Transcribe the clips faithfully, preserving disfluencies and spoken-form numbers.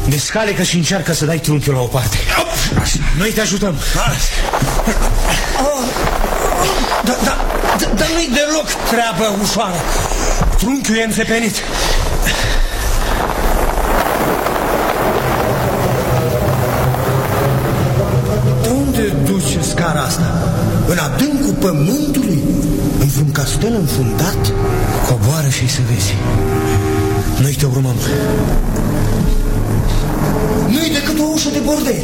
Descalecă și încearcă să dai trunchiul la o parte. Noi te ajutăm. Dar da, da, da, nu-i deloc treabă ușoară. Trunchiul e înțepenit. De unde duce scara asta? În adâncul pământului? În vreun castel înfundat? Coboară și să vezi. Noi te urmăm. Nu-i decât o ușă de bordei.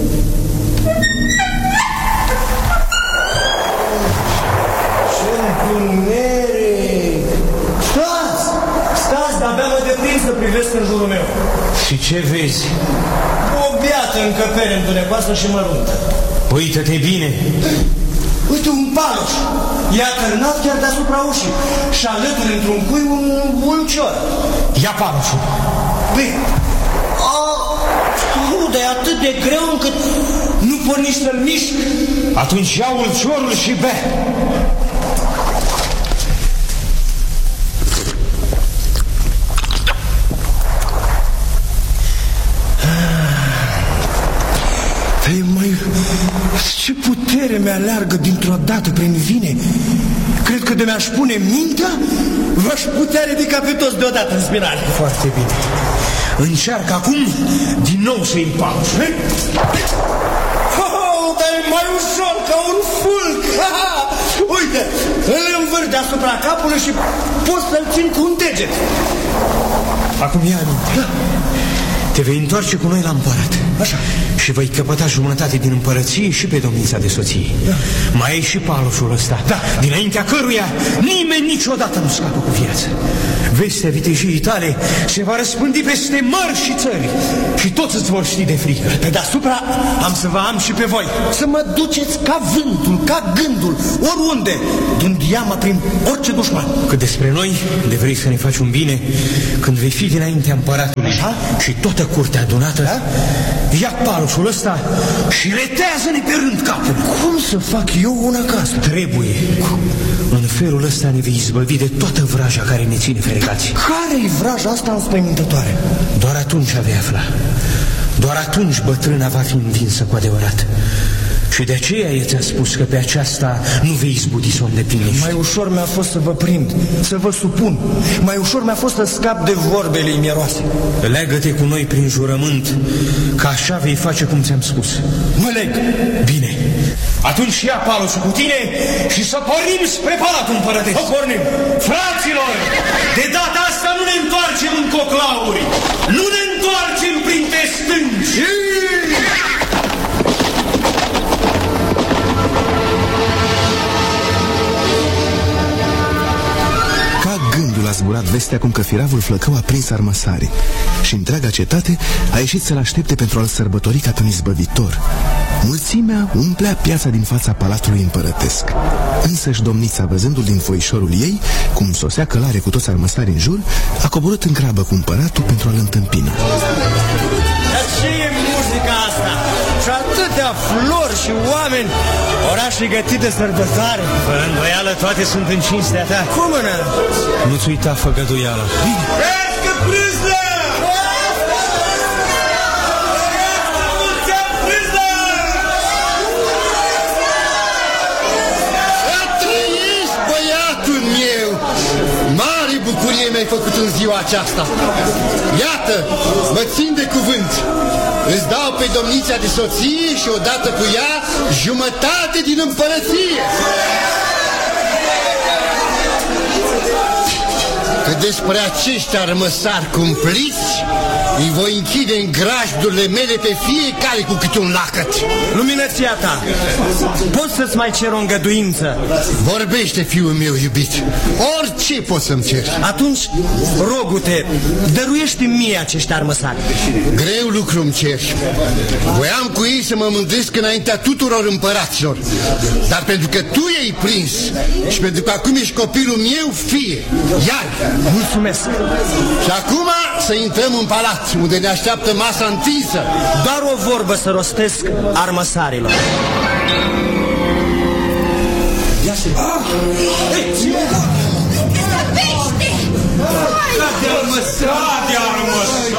Ce întuneric! Stați! Stați, de-abia mă deprind să privesc în jurul meu. Și ce vezi? O biată încăpere întunecoasă și măruntă. Uită-te bine. Uite, un paloș. I-a târnat chiar deasupra ușii și alături într-un cui un ulcior. Ia paloșul. Băi, de e atât de greu încât nu pot nici să-l mișc. Atunci ia ulciorul și bea. Păi, mai... ce putere mi-aleargă dintr-o dată prin vine. Cred că de mi-aș pune mintea, v-aș putea ridica pe toți deodată în spinare. Foarte bine. Încearcă acum din nou să-i împalci. Oh, dar e mai ușor ca un fulg. Uite, îl învârt deasupra capului și pot să-l țin cu un deget. Acum ia aminte. Da. Te vei întoarce cu noi la împărat. Așa. Și vei căpăta jumătate din împărăție și pe domnița de soție. Da. Mai ai și paloșul ăsta, da. Dinaintea căruia nimeni niciodată nu scapă cu viață. Vestea vitejiei tale se va răspândi peste mări și țări și toți îți vor ști de frică. Pe deasupra am să vă am și pe voi. Să mă duceți ca vântul, ca gândul, oriunde, dându-mă prin orice dușman. Cât despre noi, de vrei să ne faci un bine, când vei fi dinaintea împăratului ha? Și toată curtea adunată, da? Ia paloșul ăsta și retează-ne pe rând capul. Cum să fac eu una ca asta? Trebuie. În felul ăsta ne vei izbăvi de toată vraja care ne ține ferecați. Care-i vraja asta înspăimântătoare? Doar atunci vei afla. Doar atunci bătrâna va fi învinsă cu adevărat. Și de aceea i ți-a spus că pe aceasta nu vei izbuti să o îndeplinești. Mai ușor mi-a fost să vă prind, să vă supun. Mai ușor mi-a fost să scap de vorbele imieroase. Legă-te cu noi prin jurământ, că așa vei face cum ți-am spus. Mă leg. Bine. Atunci ia paloșul cu tine și să pornim spre Palatul Împărătesc. Să pornim. Fraților, de data asta nu ne întoarcem în coclauri, nu ne întoarcem printre stânci. A zburat vestea cum că firavul Flăcău a prins armăsarii și întreaga cetate a ieșit să-l aștepte pentru a-l sărbători ca pe un izbăvitor. Mulțimea umplea piața din fața palatului împărătesc. Însăși domnița, văzându-l din foișorul ei, cum sosea călare cu toți armăsari în jur, a coborât în grabă cu împăratul pentru a-l întâmpina. Dar ce e muzica asta? Și atâtea flori și oameni. Oraș e gătit de sărbătoare. Fără îndoială, toate sunt în cinstea ta. Cum, mână? Nu-ți uita făgăduiala. Bine. Crească prâslă! Să trăiești, băiatul meu! Mare bucurie mi-ai făcut în ziua aceasta. Iată, mă țin de cuvânt. Îți dau pe domnița de soție și odată cu ea jumătate din împărăție. Că despre acești armăsari cumpliți îi voi închide în grajdurile mele pe fiecare cu câte un lacăt. Luminăția ta, poți să-ți mai cer o îngăduință? Vorbește, fiul meu iubit. Orice poți să-mi ceri. Atunci, rogu-te, dăruiește-mi mie acești armăsari. Greu lucru îmi ceri. Voiam cu ei să mă mândresc înaintea tuturor împăraților. Dar pentru că tu i-ai prins și pentru că acum ești copilul meu, fie, iar. Mulțumesc. Și acum să intrăm în palat, unde ne așteaptă masa întinsă. Doar o vorbă să rostesc armăsarilor. Ia să... De armăsari, de armăsari!